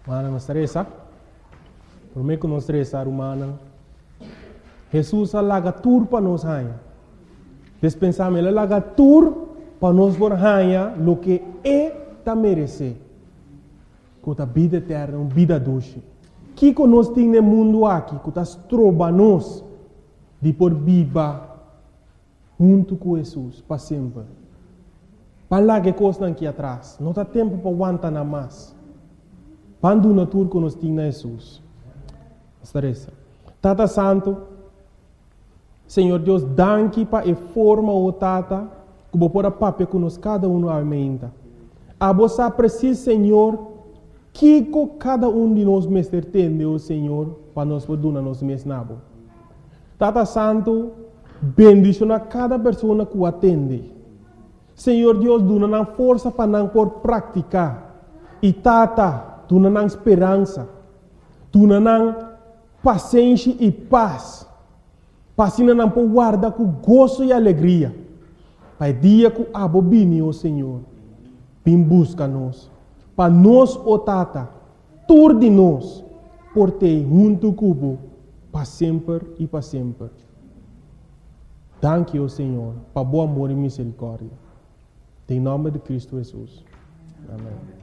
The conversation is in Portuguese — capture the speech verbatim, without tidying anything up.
Mana não estressa. Por mim que não estressa, humana. Jesus alaga tur para nós rainha. Despensamos ele alaga tur para nós por rainha lo que é ta merece. Com a vida eterna, uma vida doce. Que que nós temos no mundo aqui, que nós troba nós de por viva junto com Jesus para sempre. Para lá que coisa aqui atrás, não há tempo para aguentar nada mais. Quando na tur que nós temos na Jesus. Estressa. Tata Santo, Senhor Deus, danke para a forma o Tata, que vou pôr a papel que nós cada um aumenta. A você precisa, Senhor, que cada um de nós mestre tem, o Senhor, para nós poder nos mesmos nabo. Tata Santo, bendicionar cada pessoa que o atende. Senhor Deus, dá força para não por praticar. E Tata, dá esperança. Dá paciência e paz. Para não por guardar com gozo e alegria. Para o dia que a bobine, o Senhor, vem busca nós. Para nós, o Tata, tudo de nós, por ter junto com para sempre e para sempre. Danke, o Senhor, para bom amor e misericórdia. Em nome de Cristo Jesus. Amém.